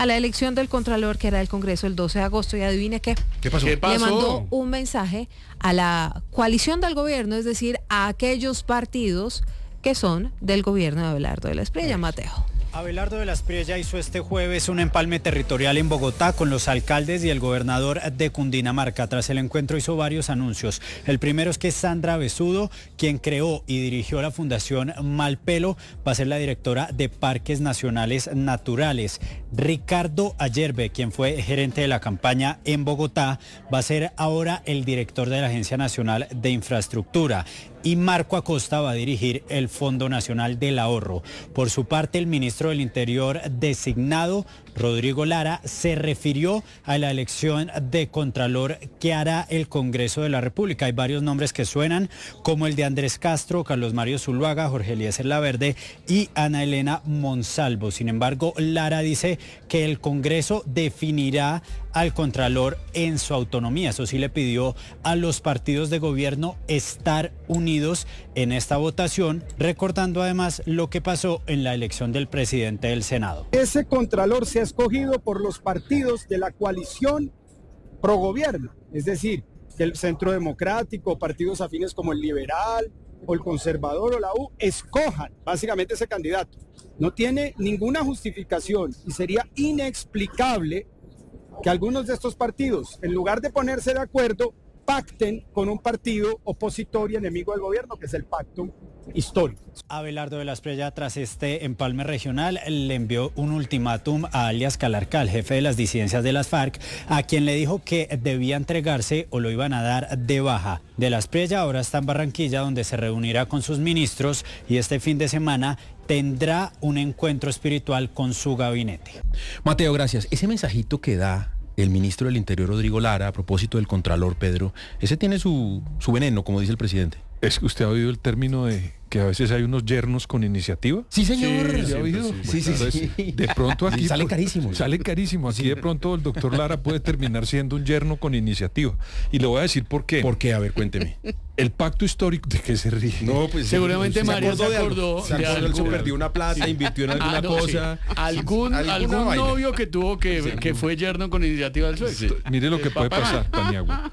a la elección del Contralor, que era el Congreso el 12 de agosto, y adivine qué. ¿Qué pasó? Le mandó un mensaje a la coalición del gobierno, es decir, a aquellos partidos que son del gobierno de Abelardo de la Espriella. Mateo. Abelardo de la Espriella hizo este jueves un empalme territorial en Bogotá con los alcaldes y el gobernador de Cundinamarca. Tras el encuentro hizo varios anuncios. El primero es que Sandra Besudo, quien creó y dirigió la Fundación Malpelo, va a ser la directora de Parques Nacionales Naturales. Ricardo Ayerbe, quien fue gerente de la campaña en Bogotá, va a ser ahora el director de la Agencia Nacional de Infraestructura. Y Marco Acosta va a dirigir el Fondo Nacional del Ahorro. Por su parte, el ministro del Interior designado, Rodrigo Lara, se refirió a la elección de Contralor que hará el Congreso de la República. Hay varios nombres que suenan, como el de Andrés Castro, Carlos Mario Zuluaga, Jorge Eliezer Laverde y Ana Elena Monsalvo. Sin embargo, Lara dice que el Congreso definirá al Contralor en su autonomía. Eso sí, le pidió a los partidos de gobierno estar unidos en esta votación, recordando además lo que pasó en la elección del presidente del Senado. Ese Contralor se ha escogido por los partidos de la coalición pro gobierno, es decir, que el Centro Democrático, partidos afines como el Liberal o el Conservador o la U, escojan básicamente ese candidato. No tiene ninguna justificación y sería inexplicable que algunos de estos partidos, en lugar de ponerse de acuerdo, pacten con un partido opositor y enemigo del gobierno, que es el pacto histórico. Abelardo de la Espriella, tras este empalme regional, le envió un ultimátum a alias Calarca, jefe de las disidencias de las FARC, a quien le dijo que debía entregarse o lo iban a dar de baja. De la Espriella ahora está en Barranquilla, donde se reunirá con sus ministros y este fin de semana tendrá un encuentro espiritual con su gabinete. Mateo, gracias. Ese mensajito que da el ministro del Interior, Rodrigo Lara, a propósito del Contralor, Pedro, ese tiene su veneno, como dice el presidente. ¿Es que usted ha oído el término de que a veces hay unos yernos con iniciativa? Sí, señor. ¿Sí, ha oído? Sí. De pronto aquí... Sale carísimo. Sale carísimo. Aquí de pronto el doctor Lara puede terminar siendo un yerno con iniciativa. Y le voy a decir por qué. ¿Por qué? A ver, cuénteme. El pacto histórico... ¿De qué se ríe? No, pues seguramente María se acordó de se perdió una plata, invirtió en alguna cosa. Sí. Algún novio que tuvo que fue yerno con iniciativa del PSOE. Sí. Mire lo que puede pasar, Paniagua.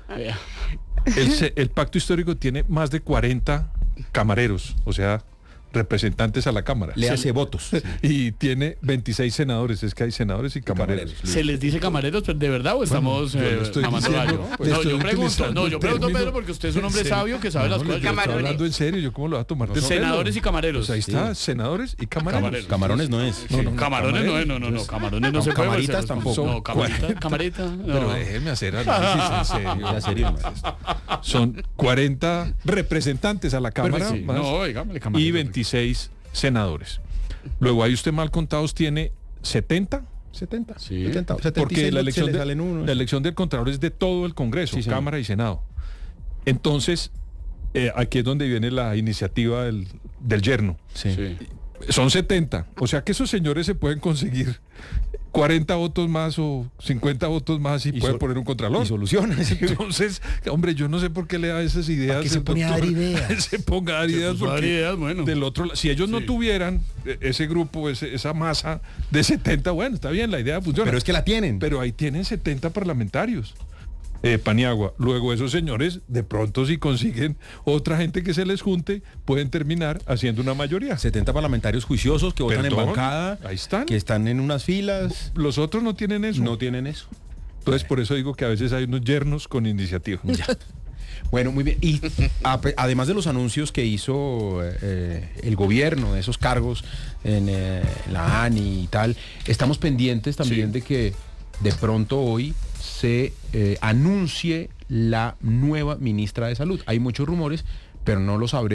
El pacto histórico tiene más de 40 camareros, o sea, representantes a la Cámara. Le hace votos. Sí. Y tiene 26 senadores, es que hay senadores y camareros. ¿Se les dice camareros de verdad o estamos mamando gallo? Yo pregunto, Pedro, porque usted es un hombre sabio que sabe las cosas. Estoy hablando en serio, ¿yo cómo lo voy a tomar? Senadores y camareros. Pues ahí está, senadores y camareros. Camarones no es. Camarones no. Camarones no se puede. Camaritas tampoco. No, camarita. Pero déjeme hacer análisis en serio. Son 40 representantes a la Cámara y 26 senadores. Luego ahí usted mal contados tiene 70. Sí. 70. Porque la elección del Contralor es de todo el Congreso, sí, Cámara y Senado. Entonces, aquí es donde viene la iniciativa del yerno. Sí. Son 70. O sea que esos señores se pueden conseguir 40 votos más o 50 votos más y pueden poner un Contralor. Y soluciona. Entonces, hombre, yo no sé por qué le da esas ideas. Que se pone a dar ideas. Se ponga a dar ideas porque bueno. del otro lado, si ellos no tuvieran ese grupo, esa masa de 70, bueno, está bien, la idea funciona. Pero es que la tienen. Pero ahí tienen 70 parlamentarios. Paniagua. Luego esos señores, de pronto si consiguen otra gente que se les junte, pueden terminar haciendo una mayoría. 70 parlamentarios juiciosos que votan en bancada, ahí están, que están en unas filas. Los otros no tienen eso. No tienen eso. Entonces por eso digo que a veces hay unos yernos con iniciativa. Ya. Bueno, muy bien. Y además de los anuncios que hizo el gobierno de esos cargos en la ANI y tal, estamos pendientes también de que de pronto hoy se anuncie la nueva ministra de Salud. Hay muchos rumores, pero no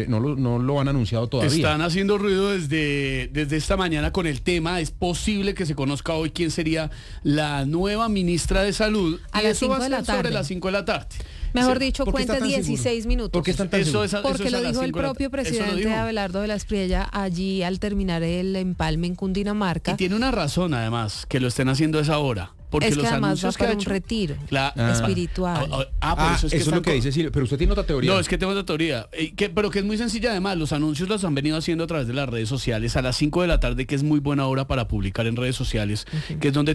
lo han anunciado todavía. Están haciendo ruido desde esta mañana con el tema. Es posible que se conozca hoy quién sería la nueva ministra de Salud. A las 5 de la tarde. Sobre las 5 de la tarde. Mejor dicho, cuenta 16 minutos. ¿Por qué están tan seguros? Porque lo dijo el propio presidente Abelardo de la Espriella allí al terminar el empalme en Cundinamarca. Y tiene una razón, además, que lo estén haciendo a esa hora. Porque es los que además anuncios va para que un retiro espiritual. Eso es lo que dice Silvia. Pero usted tiene otra teoría. No, es que tengo otra teoría. Pero que es muy sencilla además. Los anuncios los han venido haciendo a través de las redes sociales a las 5 de la tarde, que es muy buena hora para publicar en redes sociales, que es donde